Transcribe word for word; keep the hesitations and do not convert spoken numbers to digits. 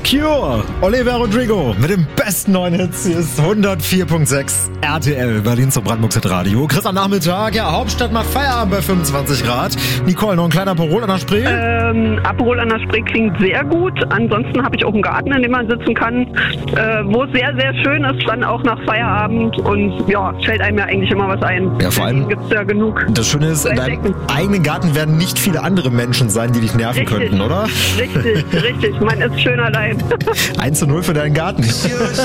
Cure, Olivia Rodrigo mit dem besten neuen Hits. Hier ist hundertvier Komma sechs R T L, Berlin zum Brandenburgs Radio. Chris am Nachmittag, ja, Hauptstadt macht Feierabend bei fünfundzwanzig Grad. Nicole, noch ein kleiner Aperol an der Spree? Ähm, Aperol an der Spree klingt sehr gut. Ansonsten habe ich auch einen Garten, in dem man sitzen kann, äh, wo es sehr, sehr schön ist, dann auch nach Feierabend. Und ja, fällt einem ja eigentlich immer was ein. Ja, vor allem gibt es ja genug. Das Schöne ist, in deinem eigenen Garten werden nicht viele andere Menschen sein, die dich nerven richtig, könnten, oder? Richtig, richtig. Man ist schön allein. eins zu null für deinen Garten.